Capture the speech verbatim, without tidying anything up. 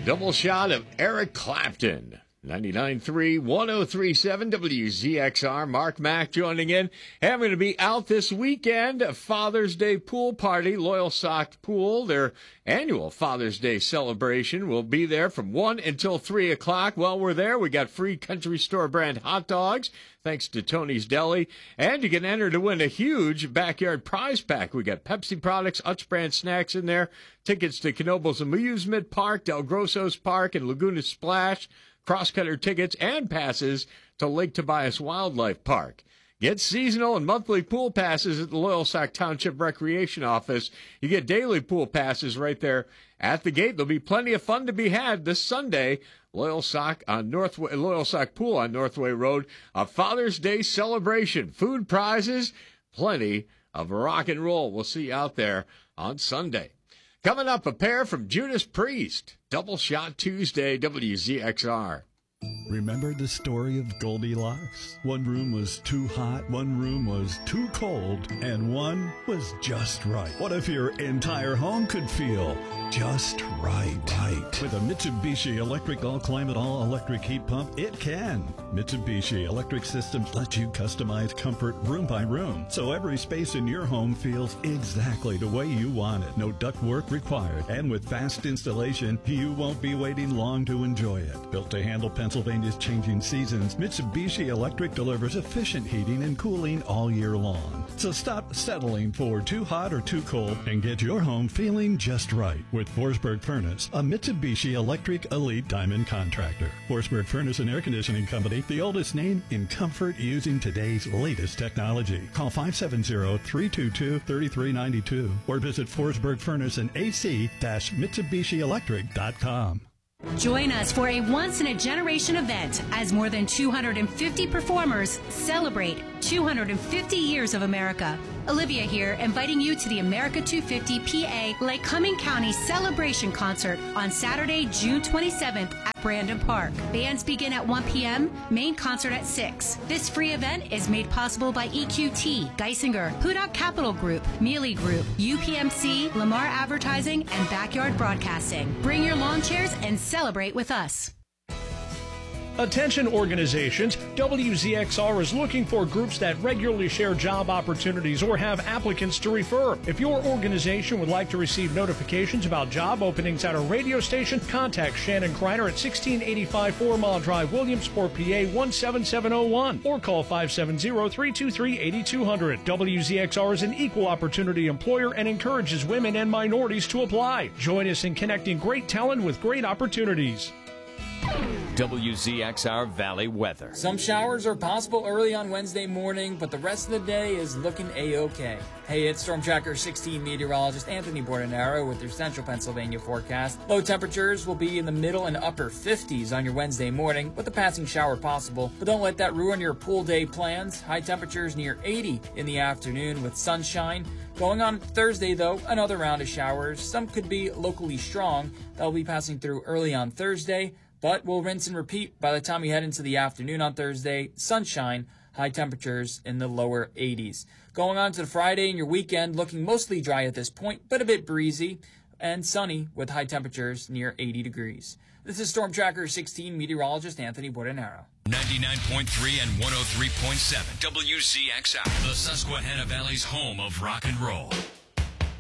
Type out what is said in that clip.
Double shot of Eric Clapton. ninety-nine point three, one oh three point seven W Z X R. Mark Mack joining in. Hey, I'm going to be out this weekend. A Father's Day pool party. Loyal Sock Pool, their annual Father's Day celebration, will be there from one until three o'clock. While we're there, we got free Country Store brand hot dogs, thanks to Tony's Deli. And you can enter to win a huge backyard prize pack. We got Pepsi products, Utz brand snacks in there, tickets to Knoebels Amusement Park, Del Grosso's Park, and Laguna Splash, cross-cutter tickets, and passes to Lake Tobias Wildlife Park. Get seasonal and monthly pool passes at the Loyal Sock Township Recreation Office. You get daily pool passes right there at the gate. There'll be plenty of fun to be had this Sunday. Loyal Sock on Northway, Loyal Sock Pool on Northway Road. A Father's Day celebration. Food prizes, plenty of rock and roll. We'll see you out there on Sunday. Coming up, a pair from Judas Priest. Double Shot Tuesday, W Z X R. Remember the story of Goldilocks? One room was too hot, one room was too cold, and one was just right. What if your entire home could feel just right? Right. With a Mitsubishi Electric All-Climate All-Electric Heat Pump, it can. Mitsubishi Electric Systems let you customize comfort room by room, so every space in your home feels exactly the way you want it. No ductwork required. And with fast installation, you won't be waiting long to enjoy it. Built to handle Pennsylvania's changing seasons, Mitsubishi Electric delivers efficient heating and cooling all year long. So stop settling for too hot or too cold and get your home feeling just right with Forsberg Furnace, a Mitsubishi Electric Elite Diamond contractor. Forsberg Furnace and Air Conditioning Company, the oldest name in comfort using today's latest technology. Call five seven zero, three two two, three three nine two or visit Forsberg Furnace and A C Mitsubishi Electric dot com. Join us for a once-in-a-generation event as more than two hundred fifty performers celebrate two hundred fifty years of America. Olivia here, inviting you to the America two fifty P A Lake Cumming County Celebration Concert on Saturday, June twenty-seventh at Brandon Park. Bands begin at one p.m., main concert at six. This free event is made possible by E Q T, Geisinger, Hudak Capital Group, Mealy Group, U P M C, Lamar Advertising, and Backyard Broadcasting. Bring your lawn chairs and celebrate with us. Attention organizations, W Z X R is looking for groups that regularly share job opportunities or have applicants to refer. If your organization would like to receive notifications about job openings at a radio station, contact Shannon Kreiner at sixteen eighty-five Four Mile Drive, Williamsport, P A one seven seven oh one or call five seven zero, three two three, eight two zero zero. W Z X R is an equal opportunity employer and encourages women and minorities to apply. Join us in connecting great talent with great opportunities. W Z X R Valley weather. Some showers are possible early on Wednesday morning, but the rest of the day is looking A-OK. Hey, it's Storm Tracker sixteen meteorologist Anthony Bordenaro with your central Pennsylvania forecast. Low temperatures will be in the middle and upper fifties on your Wednesday morning, with a passing shower possible. But don't let that ruin your pool day plans. High temperatures near eighty in the afternoon with sunshine. Going on Thursday, though, another round of showers. Some could be locally strong. They'll be passing through early on Thursday, but we'll rinse and repeat by the time we head into the afternoon on Thursday. Sunshine, high temperatures in the lower eighties. Going on to the Friday and your weekend, looking mostly dry at this point, but a bit breezy and sunny with high temperatures near eighty degrees. This is Storm Tracker sixteen meteorologist Anthony Bordenaro. ninety-nine point three and one oh three point seven W Z X R, the Susquehanna Valley's home of rock and roll.